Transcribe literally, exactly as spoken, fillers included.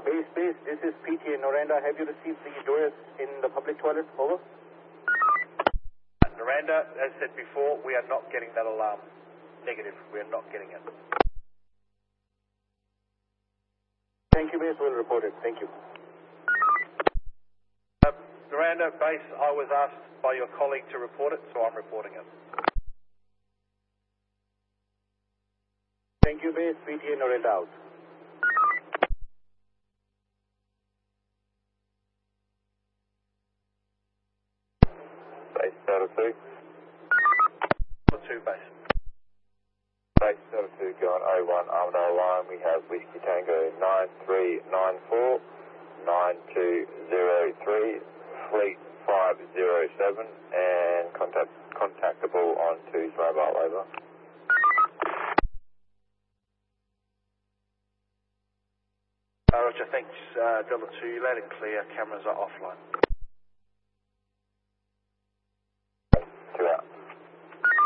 Base, base, this is P T A Noranda. Have you received the doors in the public toilet? Over. Noranda, as said before, we are not getting that alarm. Negative, we are not getting it. Thank you, base. We'll report it. Thank you. Uh, Noranda, base, I was asked by your colleague to report it, so I'm reporting it. Thank you, base. P T A Noranda out. Base Delta two. Delta two, base. Base Delta two, going oh one, Armadale line. We have Whiskey Tango nine three nine four, nine two zero three, Fleet five zero seven, and contact contactable on two mobile, over. Uh, Roger, thanks, uh, Delta two, loud and clear, cameras are offline.